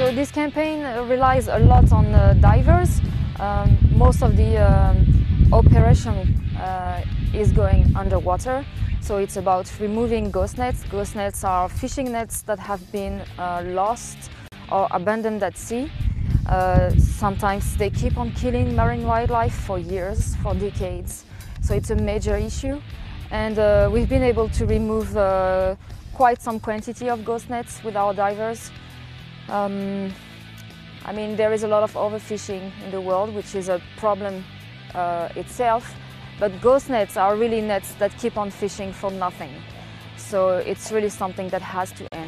So this campaign relies a lot on divers. Most of the operation is going underwater. So it's about removing ghost nets. Ghost nets are fishing nets that have been lost or abandoned at sea. Sometimes they keep on killing marine wildlife for years, for decades. So it's a major issue. And we've been able to remove quite some quantity of ghost nets with our divers. I mean, there is a lot of overfishing in the world, which is a problem itself. But ghost nets are really nets that keep on fishing for nothing. So it's really something that has to end.